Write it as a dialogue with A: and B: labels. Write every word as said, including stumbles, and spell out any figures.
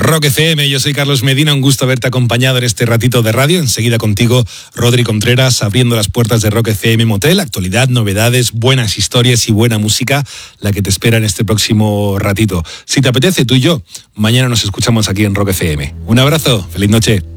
A: Rock F M, yo soy Carlos Medina, un gusto haberte acompañado en este ratito de radio. Enseguida contigo, Rodri Contreras, abriendo las puertas de Rock F M Motel. Actualidad, novedades, buenas historias y buena música, la que te espera en este próximo ratito. Si te apetece, tú y yo, mañana nos escuchamos aquí en Rock F M. Un abrazo, feliz noche.